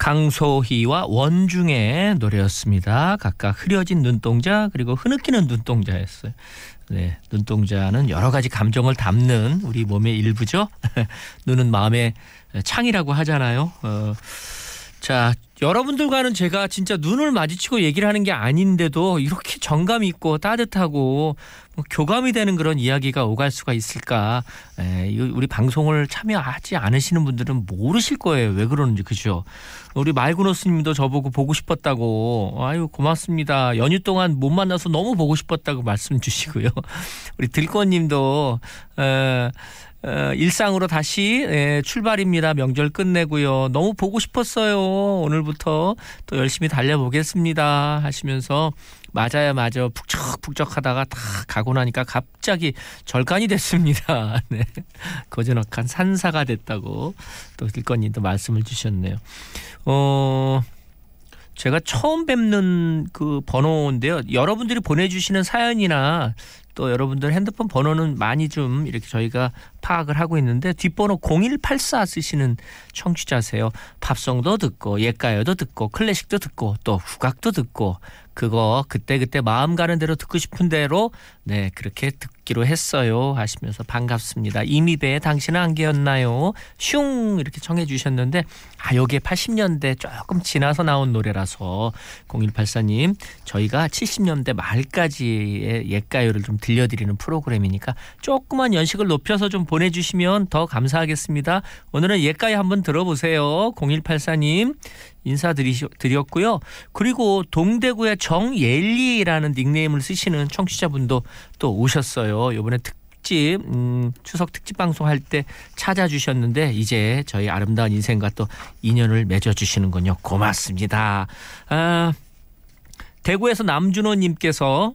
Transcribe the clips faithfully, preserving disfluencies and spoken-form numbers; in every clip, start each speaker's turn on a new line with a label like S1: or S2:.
S1: 강소희와 원중의 노래였습니다. 각각 흐려진 눈동자 그리고 흐느끼는 눈동자였어요. 네, 눈동자는 여러 가지 감정을 담는 우리 몸의 일부죠. 눈은 마음의 창이라고 하잖아요. 어, 자, 여러분들과는 제가 진짜 눈을 마주치고 얘기를 하는 게 아닌데도 이렇게 정감 있고 따뜻하고 뭐 교감이 되는 그런 이야기가 오갈 수가 있을까. 에, 우리 방송을 참여하지 않으시는 분들은 모르실 거예요. 왜 그러는지. 그죠? 우리 말구노스 님도 저보고 보고 싶었다고. 아유, 고맙습니다. 연휴 동안 못 만나서 너무 보고 싶었다고 말씀 주시고요. 우리 들꽃 님도 에, 어, 일상으로 다시 예, 출발입니다. 명절 끝내고요. 너무 보고 싶었어요. 오늘부터 또 열심히 달려보겠습니다 하시면서 맞아요 맞아 북적북적 하다가 다 가고 나니까 갑자기 절간이 됐습니다. 네. 거저넉한 산사가 됐다고 또 길건님도 말씀을 주셨네요. 어... 제가 처음 뵙는 그 번호인데요. 여러분들이 보내주시는 사연이나 또 여러분들 핸드폰 번호는 많이 좀 이렇게 저희가 파악을 하고 있는데 뒷번호 공일팔사 쓰시는 청취자세요. 팝송도 듣고 옛가요도 듣고 클래식도 듣고 또 국악도 듣고 그거 그때그때 마음 가는 대로 듣고 싶은 대로 네 그렇게 듣기로 했어요 하시면서 반갑습니다. 이미배의 당신은 안개였나요? 슝 이렇게 청해 주셨는데 아 여기에 팔십 년대 조금 지나서 나온 노래라서 공일팔사 님 저희가 칠십 년대 말까지의 옛가요를 좀 들려드리는 프로그램이니까 조그만 연식을 높여서 좀 보내주시면 더 감사하겠습니다. 오늘은 옛가요 한번 들어보세요. 공일팔사 님 인사드렸고요. 그리고 동대구의 정예리라는 닉네임을 쓰시는 청취자분도 또 오셨어요. 이번에 특집 음, 추석 특집 방송할 때 찾아주셨는데 이제 저희 아름다운 인생과 또 인연을 맺어주시는군요. 고맙습니다. 아, 대구에서 남준호님께서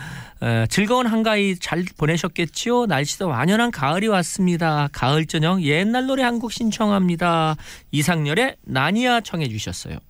S1: 즐거운 한가위 잘 보내셨겠지요? 날씨도 완연한 가을이 왔습니다. 가을 저녁 옛날 노래 한 곡 신청합니다. 이상열의 나니아 청해 주셨어요.